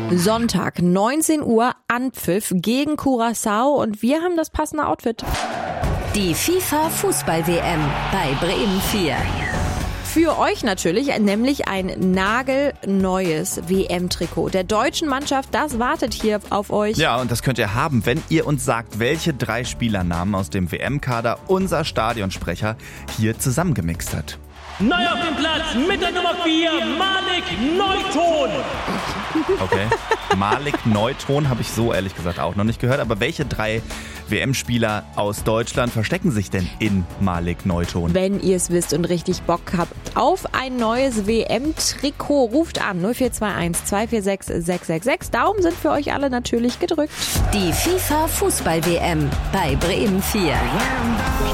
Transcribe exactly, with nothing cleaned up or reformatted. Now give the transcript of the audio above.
Sonntag, neunzehn Uhr, Anpfiff gegen Curaçao und wir haben das passende Outfit. Die FIFA-Fußball-W M bei Bremen vier. Für euch natürlich, nämlich ein nagelneues W M-Trikot der deutschen Mannschaft. Das wartet hier auf euch. Ja, und das könnt ihr haben, wenn ihr uns sagt, welche drei Spielernamen aus dem W M-Kader unser Stadionsprecher hier zusammengemixt hat. Neu auf dem Platz mit der Nummer vier, Malik Neuton. Okay, Malik Neuton habe ich so ehrlich gesagt auch noch nicht gehört. Aber welche drei W M-Spieler aus Deutschland verstecken sich denn in Malik Neuton? Wenn ihr es wisst und richtig Bock habt auf ein neues W M-Trikot, ruft an null vier zwei eins, zwei vier sechs, sechs sechs sechs. Daumen sind für euch alle natürlich gedrückt. Die FIFA-Fußball-W M bei Bremen vier.